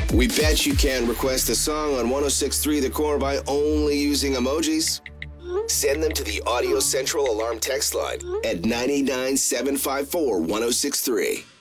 We bet you can request a song on 1063 The Core by only using emojis. Send them to the Audio Central Alarm text line at 989 754 1063.